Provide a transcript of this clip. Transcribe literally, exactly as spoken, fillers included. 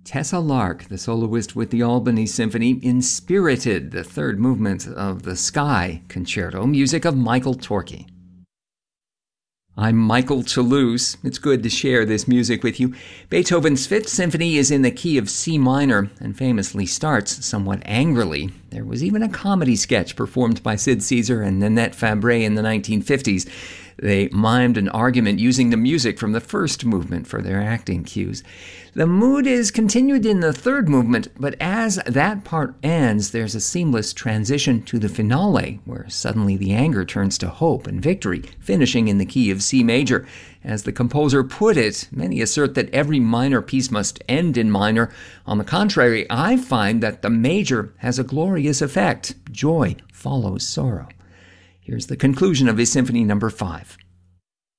Tessa Lark, the soloist with the Albany Symphony, in Spirited, the third movement of the Sky Concerto, music of Michael Torke. I'm Michael Toulouse. It's good to share this music with you. Beethoven's Fifth Symphony is in the key of C minor and famously starts somewhat angrily. There was even a comedy sketch performed by Sid Caesar and Nanette Fabray in the nineteen fifties. They mimed an argument using the music from the first movement for their acting cues. The mood is continued in the third movement, but as that part ends, there's a seamless transition to the finale, where suddenly the anger turns to hope and victory, finishing in the key of C major. As the composer put it, many assert that every minor piece must end in minor. On the contrary, I find that the major has a glorious effect. Joy follows sorrow. Here's the conclusion of his Symphony Number five.